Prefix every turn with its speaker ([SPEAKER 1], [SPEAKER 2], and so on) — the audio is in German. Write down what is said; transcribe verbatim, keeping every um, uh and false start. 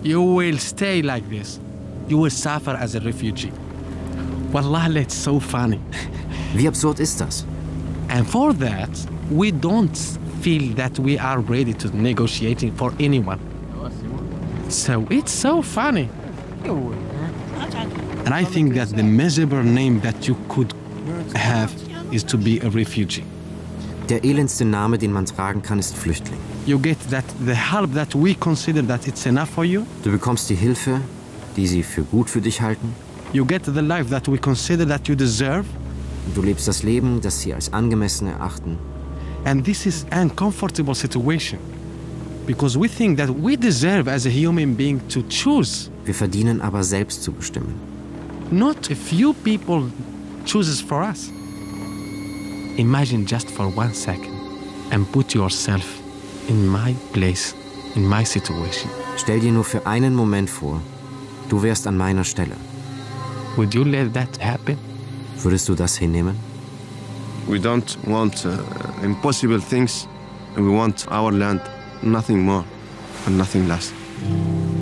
[SPEAKER 1] you will stay like this. You will suffer as a refugee. Wallah, it's so funny.
[SPEAKER 2] Wie absurd ist das?
[SPEAKER 1] And for that, we don't feel that we are ready to negotiate for anyone. So it's so funny. And I think that the miserable name that you could have is to be a refugee.
[SPEAKER 2] Der elendste Name, den man tragen kann, ist Flüchtling.
[SPEAKER 1] You get that the help that we consider that it's enough for you.
[SPEAKER 2] Du bekommst die Hilfe, die sie für gut für dich halten.
[SPEAKER 1] You get the life that we consider that you deserve.
[SPEAKER 2] Und du lebst das Leben, das sie als angemessen erachten.
[SPEAKER 1] And this is an uncomfortable situation. Because we think that we deserve as a human being to choose.
[SPEAKER 2] Wir verdienen aber selbst zu bestimmen.
[SPEAKER 1] Not a few people chooses for us. Imagine just for one second and put yourself in my place, in my situation.
[SPEAKER 2] Stell dir nur für einen Moment vor, du wärst an meiner Stelle.
[SPEAKER 1] Would you let that happen?
[SPEAKER 2] Würdest du das hinnehmen?
[SPEAKER 3] We don't want uh, impossible things. We want our land, nothing more and nothing less.